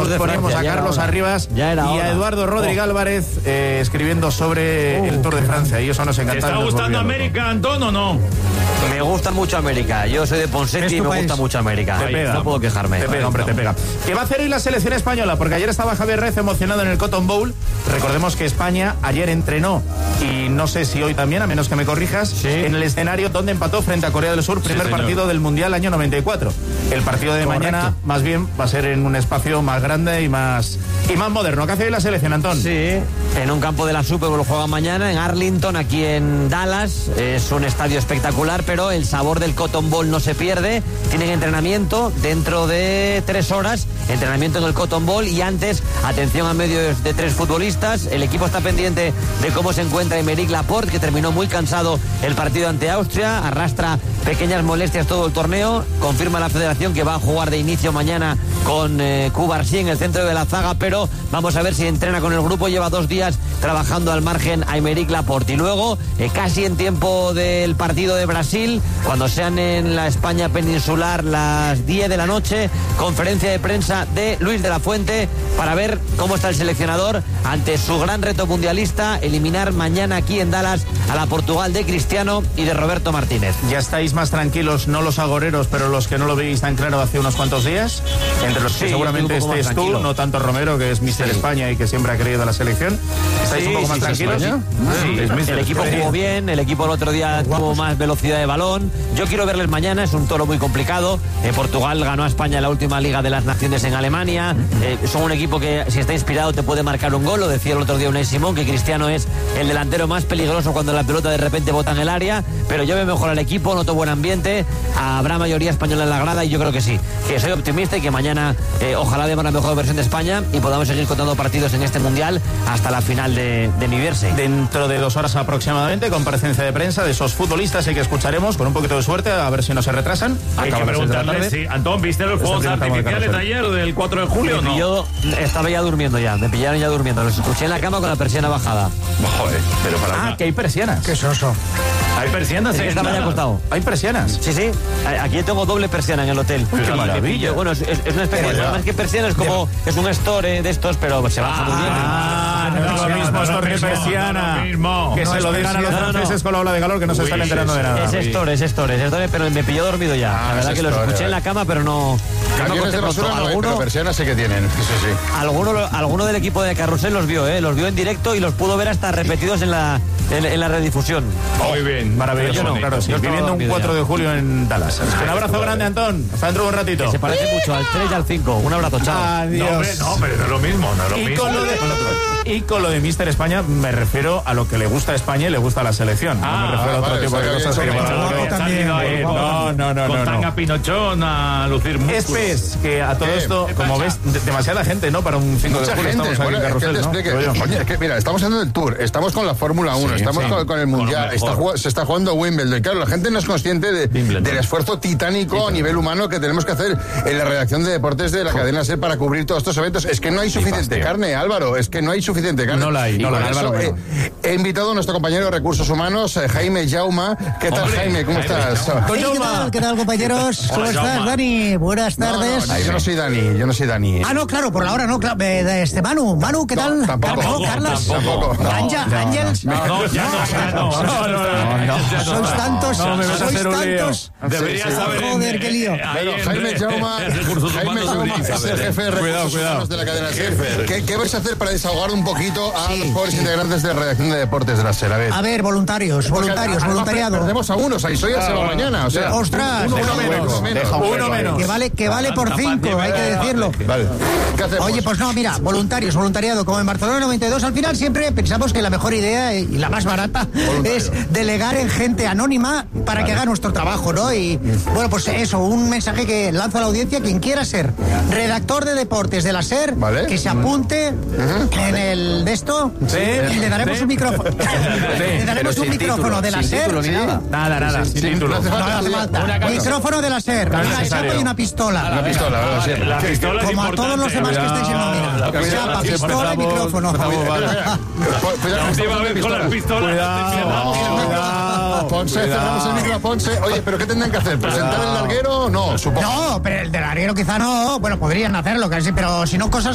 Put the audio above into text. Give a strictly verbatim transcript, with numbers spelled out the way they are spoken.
nos poníamos Francia, a Carlos Arribas y a hora. Eduardo Rodríguez oh. Álvarez eh, escribiendo sobre uh, el Tour de Francia. Y eso nos encanta. ¿Te está gustando América, Antón, o no? Me gusta mucho América. Yo soy de Ponseti y me país? gusta mucho América. Te pega. No puedo quejarme. Te pega, hombre, te pega. ¿Qué va a hacer hoy la selección española? Porque ayer estaba Javier Rez emocionado en el Cotton Bowl. Recordemos que España ayer entrenó, y no sé si hoy también, a menos que me corrijas, sí. en el escenario donde empató frente a Corea del Sur, primer sí, partido del Mundial año noventa y cuatro. El partido de Correcto. mañana, más bien, va a ser en un espacio más grande y más y más moderno. ¿Qué hace hoy la selección, Antón? Sí, en un campo de la Super Bowl juega mañana, en Arlington, aquí en Dallas. Es un estadio espectacular, pero el sabor del Cotton Bowl no se pierde. Tienen entrenamiento dentro de tres horas, entrenamiento en el Cotton Bowl, y antes, atención a medios de tres futbolistas. El equipo está pendiente de cómo se encuentra Aymeric Laporte, que terminó muy cansado el partido ante Austria, arrastra pequeñas molestias todo el torneo. Confirma la federación que va a jugar de inicio mañana con eh, Cubarsí en el centro de la zaga, pero vamos a ver si entrena con el grupo. Lleva dos días trabajando al margen Aymeric Laporte. Y luego, eh, casi en tiempo del partido de Brasil, cuando sean en la España peninsular las diez de la noche, conferencia de prensa de Luis de la Fuente para ver cómo está el seleccionador ante su gran reto mundialista, eliminar mañana aquí en Dallas a la Portugal de Cristiano y de Roberto Martínez. ¿Ya estáis más tranquilos, no los agoreros, pero los que no lo veis tan claro hace unos cuantos días? Entre los que sí, seguramente estés tú, no tanto Romero, que es míster sí. España y que siempre ha creído en la selección. ¿Estáis sí, un poco más sí, tranquilos? Sí, sí. El equipo jugó bien, el equipo el otro día tuvo más velocidad de balón. Yo quiero verles mañana, es un toro muy complicado. Eh, Portugal ganó a España en la última Liga de las Naciones en Alemania. Eh, son un equipo que, si está inspirado, te puede marcar un gol. Lo decía el otro día Unai Simón, que Cristiano es el delantero más peligroso cuando la pelota de repente bota en el área. Pero yo veo mejor al equipo, noto buen ambiente. Habrá mayoría española en la grada y yo creo que sí. Que soy optimista y que mañana eh, ojalá veamos la mejor versión de España y podamos seguir contando partidos en este Mundial hasta la final de, de New Jersey. Dentro de dos horas aproximadamente, comparecencia de prensa de esos futbolistas y que escucharemos con un poquito de suerte, a ver si no se retrasan. Hay que preguntarle, sí. Antón, ¿viste los fuegos artificiales de ayer, del cuatro de julio? Me pilló, no? Estaba ya durmiendo ya, me pillaron ya durmiendo. Los escuché en la cama con la persiana bajada. Joder, pero para Ah, una... que hay persianas. ¿Qué soso? ¿Hay persianas? Sí, estaba ya acostado. ¿Hay persianas? Sí, sí. Aquí tengo doble persiana en el hotel. Uy, qué maravilla. Bueno, es, es una especie de... Más que persiana, es como... Es un store de estos, pero se baja muy bien. Ah, no es lo mismo store que persiana. Que se lo digan a los franceses con la ola de calor que no se están enterando de nada. Es store, es store, es store, pero me pilló dormido ya. La verdad que lo escuché en la cama, pero no... Camiones de basura no hay, pero persianas sí que tienen. Eso sí. Alguno, alguno del equipo de Carrusel los vio, ¿eh? Los vio en directo y los pudo ver hasta repetidos en la, en, en la redifusión. Muy bien. Maravilloso. No, claro, sí. Viviendo un cuatro de julio en Dallas. Un abrazo grande, Antón. Hasta dentro de un ratito. Que se parece mucho al tres y al cinco. Un abrazo, chao. Adiós. No, hombre, no, pero no es lo mismo. No es lo y, mismo. Con lo de, y con lo de míster España me refiero a lo que le gusta a España y le gusta a la selección. Ah, no me refiero ah, a otro vale, tipo de cosas. Que no, no, no. Con tanga pinochón a lucir músculos. Es pez que a todo esto, como ves, demasiada gente, ¿no? Para un cinco de julio estamos aquí en Carrusel, ¿no? Oye, es que mira, estamos haciendo el Tour, estamos con la Fórmula uno, estamos con el Mundial, se está jugando Wimbledon. Claro, la gente no es consciente de, del esfuerzo titánico a nivel humano que tenemos que hacer en la redacción de deportes de la cadena SER para cubrir todos estos eventos. Es que no hay suficiente carne, Álvaro, es que no hay suficiente carne. No la hay, no la hay, Álvaro. Eh, he invitado a nuestro compañero de Recursos Humanos, eh, Jaime Jauma. ¿Qué tal, Hombre, Jaime? ¿Cómo Jaime, estás? Hey, ¿qué tal? ¿Qué tal, compañeros? ¿Cómo estás, Dani? Buenas tardes. No, no, yo no soy Dani, yo no soy Dani. Ah, no, claro, por la hora no, claro. Eh, este, Manu, Manu, ¿qué tal? No, tampoco. Carlos, No, Carlas. tampoco. No, Anja, no, Ángels. No, no, ya no, ya no. No, no, no, no. Sois tantos, No, me vas a sois hacer un lío. tantos. Deberías Sí, sí. saber. Joder, qué lío. Bueno, Jaime Jauma, Jaime Jauma es el jefe de Recursos Humanos de la cadena SER. ¿Qué, ¿Qué vais a hacer para desahogar un poquito a sí, los pobres sí. integrantes de la redacción de deportes de la SER? A ver, a ver voluntarios, voluntarios, a, a, voluntariado. Perdemos a unos, ahí soy a sábado mañana, o sea, ostras, uno, uno menos, menos. Uno menos. Que vale, que vale por cinco, hay que decirlo. Vale. ¿Qué hacemos? Oye, pues no, mira, voluntarios, voluntariado, como en Barcelona noventa y dos, al final siempre pensamos que la mejor idea y la más barata Voluntario. es delegar en gente anónima para vale. que haga nuestro trabajo, ¿no? Y bueno, pues eso, un mensaje que lanzo a la audiencia, quien quiera ser redactor de deportes de la SER, ¿vale? que se apunte uh-huh. en el de esto, sí. y le daremos sí. un micrófono. Sí. Le daremos un micrófono título, de la SER. Título, ¿sí? Nada, nada, nada. Sin, sin título. título. No hace falta. Una micrófono de la SER, una chapa y una pistola. Una pistola, la SER. La pistola es como a importante. todos los demás que estáis en nómina. Chapa, pistola y micrófono. La última vez con las pistolas. Cuidado. Ponce, cerramos el micro a Ponce. Oye, ¿pero qué tendrán que hacer? ¿Presentar el larguero? No, supongo. No, pero el del larguero quizá no. Bueno, podrían hacerlo, casi, pero si no, cosas